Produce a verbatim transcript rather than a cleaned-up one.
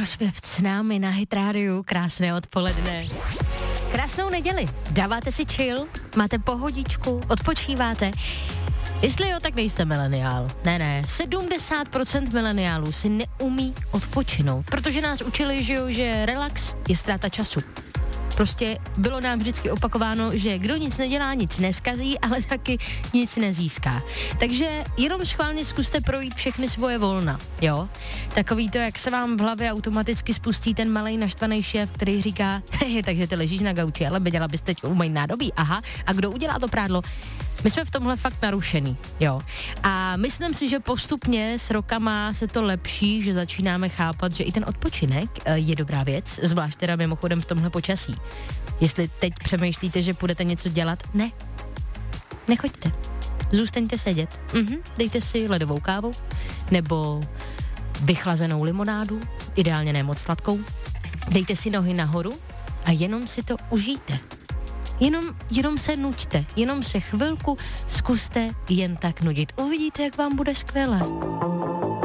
Taylor Swift s námi na Hit Radio. Krásné odpoledne. Krásnou neděli. Dáváte si chill? Máte pohodičku? Odpočíváte? Jestli jo, tak nejste mileniál. Ne, ne. sedmdesát procent mileniálů si neumí odpočinout, protože nás učili, že jo, že relax je ztráta času. Prostě bylo nám vždycky opakováno, že kdo nic nedělá, nic neskazí, ale taky nic nezíská. Takže jenom schválně zkuste projít všechny svoje volna, jo? Takový to, jak se vám v hlavě automaticky spustí ten malej naštvaný šéf, který říká, hej, takže ty ležíš na gauči, ale dělala bys teď umýt nádobí, aha, a kdo udělá to prádlo? My jsme v tomhle fakt narušený, jo. A myslím si, že postupně s rokama se to lepší, že začínáme chápat, že i ten odpočinek je dobrá věc, zvlášť teda mimochodem v tomhle počasí. Jestli teď přemýšlíte, že půjdete něco dělat, ne. Nechoďte. Zůstaňte sedět. Mhm. Dejte si ledovou kávu nebo vychlazenou limonádu, ideálně ne moc sladkou. Dejte si nohy nahoru a jenom si to užijte. Jenom, jenom se nuďte, jenom se chvilku zkuste jen tak nudit. Uvidíte, jak vám bude skvěle.